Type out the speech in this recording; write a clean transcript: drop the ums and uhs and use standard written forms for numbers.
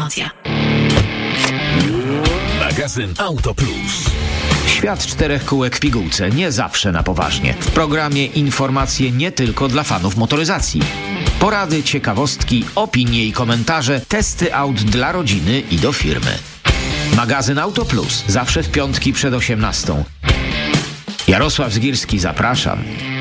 promocja. Magazyn Auto Plus. Świat czterech kółek w pigułce nie zawsze na poważnie. W programie informacje nie tylko dla fanów motoryzacji. Porady, ciekawostki, opinie i komentarze, testy aut dla rodziny i do firmy. Magazyn Auto Plus. Zawsze w piątki przed 18:00. Jarosław Zgierski, zapraszam.